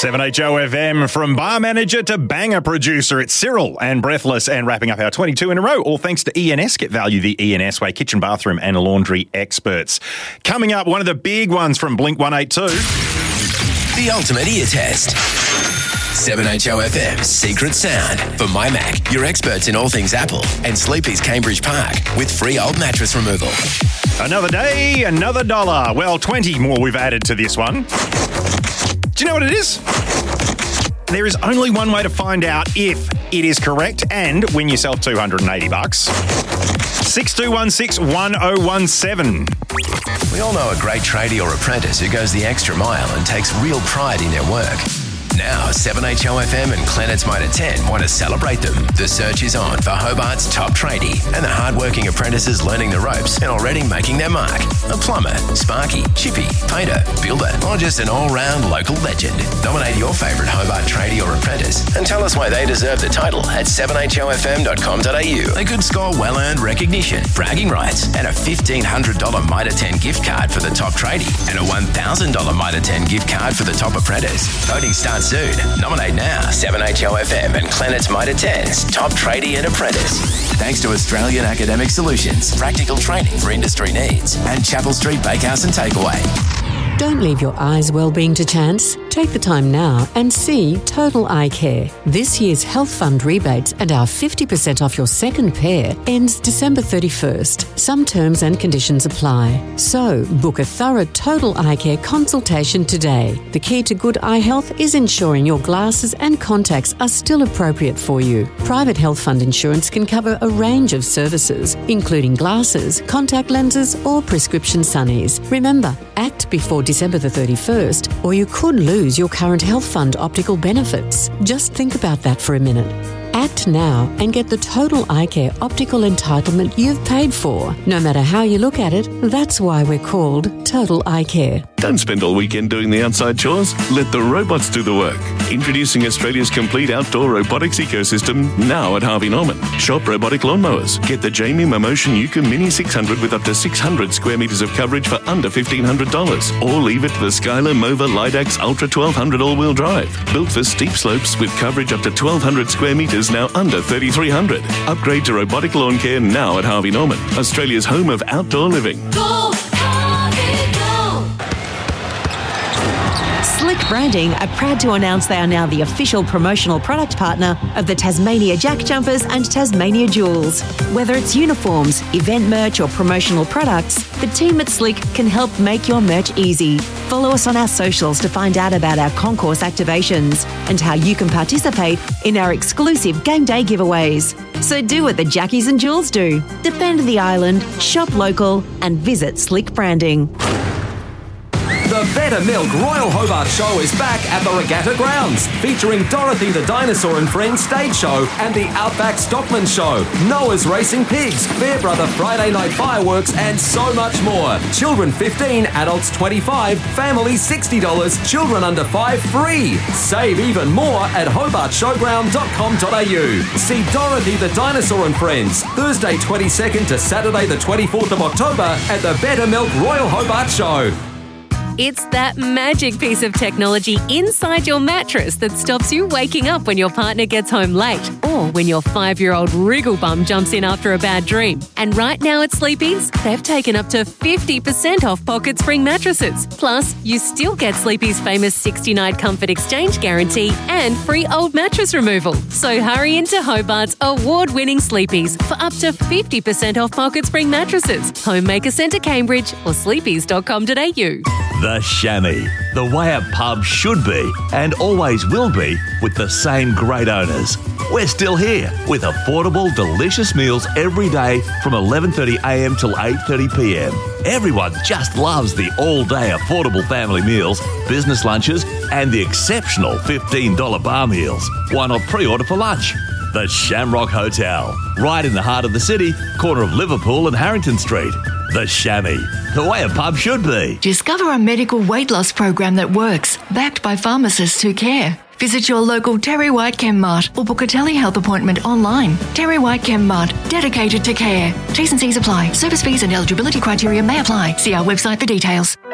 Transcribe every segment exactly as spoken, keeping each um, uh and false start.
seven H O F M, from bar manager to banger producer, it's Cyril and Breathless, and wrapping up our twenty-two in a row, all thanks to E N S. Get value the E N S way, kitchen, bathroom and laundry experts. Coming up, one of the big ones from Blink one eighty-two. The ultimate ear test. seven H O F M's Secret Sound for My Mac, your experts in all things Apple, and Sleepy's Cambridge Park with free old mattress removal. Another day, another dollar. Well, twenty more we've added to this one. Do you know what it is? There is only one way to find out if it is correct and win yourself two hundred eighty bucks. six two one six, one oh one seven. We all know a great tradie or apprentice who goes the extra mile and takes real pride in their work. Now, seven H O F M and Planet's Motor ten want to celebrate them. The search is on for Hobart's top tradie and the hard-working apprentices learning the ropes and already making their mark. A plumber, sparky, chippy, painter, builder, or just an all-round local legend. Nominate your favourite Hobart tradie or apprentice and tell us why they deserve the title at seven H O F M dot com dot a u. They could score well-earned recognition, bragging rights, and a fifteen hundred dollars Mitre ten gift card for the top tradie and a one thousand dollars Mitre ten gift card for the top apprentice. Voting starts soon. Nominate now. seven H O F M and Planet's Mitre ten's top tradie and apprentice. Thanks to Australian Academic Solutions, practical training for industry needs, and Chapel Street Bakehouse and Takeaway. Don't leave your eyes' well-being to chance. Take the time now and see Total Eye Care. This year's Health Fund rebates and our fifty percent off your second pair ends December thirty-first. Some terms and conditions apply. So, book a thorough Total Eye Care consultation today. The key to good eye health is ensuring your glasses and contacts are still appropriate for you. Private Health Fund insurance can cover a range of services, including glasses, contact lenses or prescription sunnies. Remember, act before December the thirty-first, or you could lose your current Health Fund optical benefits. Just think about that for a minute. Act now and get the Total Eye Care optical entitlement you've paid for. No matter how you look at it, that's why we're called Total Eye Care. Don't spend all weekend doing the outside chores. Let the robots do the work. Introducing Australia's complete outdoor robotics ecosystem now at Harvey Norman. Shop robotic lawnmowers. Get the Jamie Momotion Yuka Mini six hundred with up to six hundred square metres of coverage for under fifteen hundred dollars. Or leave it to the Skylar Mova Lidax Ultra twelve hundred all-wheel drive. Built for steep slopes with coverage up to twelve hundred square metres, now under thirty-three hundred. Upgrade to robotic lawn care now at Harvey Norman, Australia's home of outdoor living. Go, Harvey, go! Slick Branding are proud to announce they are now the official promotional product partner of the Tasmania Jack Jumpers and Tasmania Jewels. Whether it's uniforms, event merch or promotional products, the team at Slick can help make your merch easy. Follow us on our socials to find out about our concourse activations and how you can participate in our exclusive game day giveaways. So do what the Jackies and Jules do. Defend the island, shop local and visit Slick Branding. The Better Milk Royal Hobart Show is back at the Regatta Grounds, featuring Dorothy the Dinosaur and Friends stage show and the Outback Stockman Show, Noah's Racing Pigs, Fairbrother Friday Night Fireworks, and so much more. Children fifteen, adults twenty-five, families sixty dollars, children under five free. Save even more at hobart showground dot com dot a u. See Dorothy the Dinosaur and Friends, Thursday twenty-second to Saturday the twenty-fourth of October at the Better Milk Royal Hobart Show. It's that magic piece of technology inside your mattress that stops you waking up when your partner gets home late or when your five-year-old wriggle bum jumps in after a bad dream. And right now at Sleepy's, they've taken up to fifty percent off Pocket Spring mattresses. Plus, you still get Sleepy's famous sixty-night comfort exchange guarantee and free old mattress removal. So hurry into Hobart's award-winning Sleepy's for up to fifty percent off Pocket Spring mattresses. Homemaker Centre Cambridge or sleepys dot com dot a u. The Chamois, the way a pub should be and always will be, with the same great owners. We're still here with affordable, delicious meals every day from eleven thirty a m till eight thirty p m. Everyone just loves the all-day affordable family meals, business lunches and the exceptional fifteen dollars bar meals. Why not pre-order for lunch? The Shamrock Hotel, right in the heart of the city, corner of Liverpool and Harrington Street. The Chamois, the way a pub should be. Discover a medical weight loss program that works, backed by pharmacists who care. Visit your local Terry White Chem Mart or book a telehealth appointment online. Terry White Chem Mart, dedicated to care. T's and C's apply. Service fees and eligibility criteria may apply. See our website for details.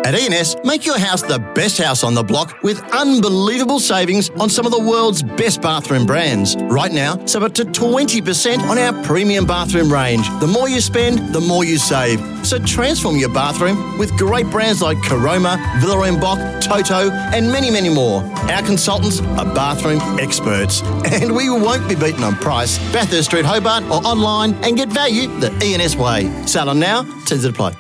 At E and S, make your house the best house on the block with unbelievable savings on some of the world's best bathroom brands. Right now, save up to twenty percent on our premium bathroom range. The more you spend, the more you save. So transform your bathroom with great brands like Caroma, Villa en Bock, Toto, and many, many more. Our consultants are bathroom experts, and we won't be beaten on price. Bathurst Street, Hobart, or online and get value the E and S way. Sale on now, terms apply.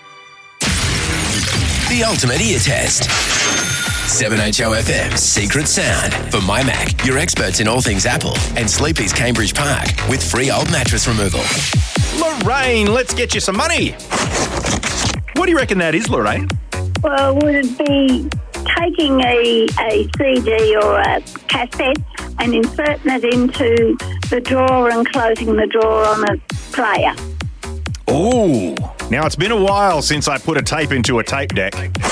The ultimate ear test. seven H O F M's Secret Sound. For My Mac, your experts in all things Apple, and Sleepy's Cambridge Park with free old mattress removal. Lorraine, let's get you some money. What do you reckon that is, Lorraine? Well, would it be taking a, a C D or a cassette and inserting it into the drawer and closing the drawer on a player? Ooh. Now, it's been a while since I put a tape into a tape deck.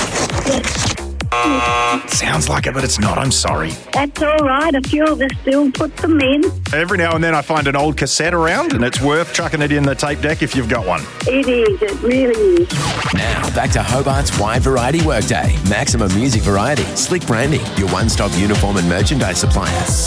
Sounds like it, but it's not. I'm sorry. That's all right. A few of us still put them in. Every now and then I find an old cassette around, and it's worth chucking it in the tape deck if you've got one. It is. It really is. Now, back to Hobart's Wide Variety Workday. Maximum music variety. Slick branding. Your one-stop uniform and merchandise supplier.